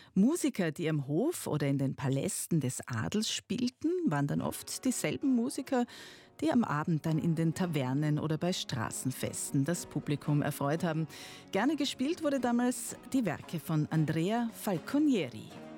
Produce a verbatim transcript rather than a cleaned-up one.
Musiker, die am Hof oder in den Palästen des Adels spielten, waren dann oft dieselben Musiker, die am Abend dann in den Tavernen oder bei Straßenfesten das Publikum erfreut haben. Gerne gespielt wurde damals die Werke von Andrea Falconieri.